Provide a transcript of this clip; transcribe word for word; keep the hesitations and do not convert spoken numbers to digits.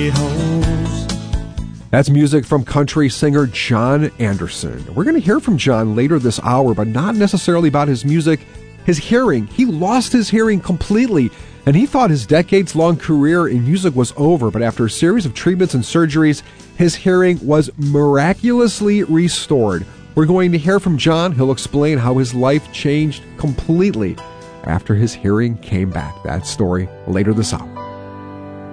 holes. That's music from country singer John Anderson. We're going to hear from John later this hour, but not necessarily about his music. His hearing. He lost his hearing completely, and he thought his decades-long career in music was over, but after a series of treatments and surgeries, his hearing was miraculously restored. We're going to hear from John. He'll explain how his life changed completely after his hearing came back. That story later this hour.